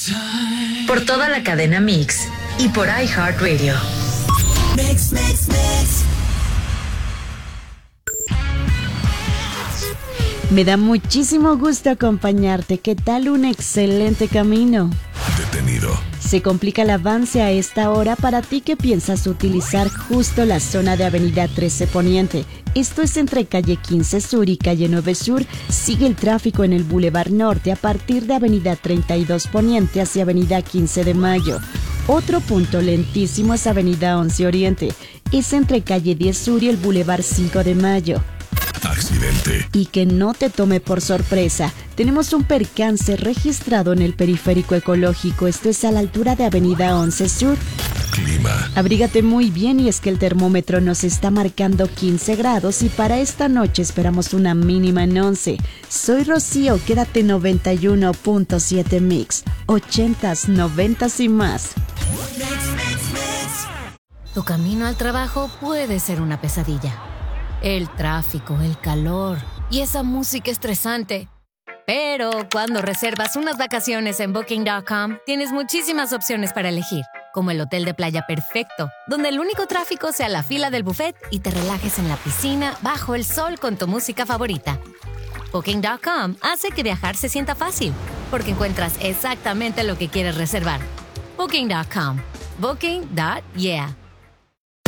Por toda la cadena Mix y por iHeartRadio. Mix, mix, mix. Me da muchísimo gusto acompañarte. ¿Qué tal? Un excelente camino. Detenido. Se complica el avance a esta hora para ti que piensas utilizar justo la zona de Avenida 13 Poniente. Esto es entre calle 15 Sur y calle 9 Sur. Sigue el tráfico en el Boulevard Norte a partir de Avenida 32 Poniente hacia Avenida 15 de Mayo. Otro punto lentísimo es Avenida 11 Oriente. Es entre calle 10 Sur y el Boulevard 5 de Mayo. Accidente. Y que no te tome por sorpresa. Tenemos un percance registrado en el periférico ecológico. Esto es a la altura de Avenida 11 Sur. Clima. Abrígate muy bien y es que el termómetro nos está marcando 15 grados y para esta noche esperamos una mínima en 11. Soy Rocío, quédate 91.7 Mix. 80s, 90s y más. Tu camino al trabajo puede ser una pesadilla. El tráfico, el calor y esa música estresante. Pero cuando reservas unas vacaciones en Booking.com, tienes muchísimas opciones para elegir, como el hotel de playa perfecto, donde el único tráfico sea la fila del buffet y te relajes en la piscina bajo el sol con tu música favorita. Booking.com hace que viajar se sienta fácil, porque encuentras exactamente lo que quieres reservar. Booking.com. Booking.yeah.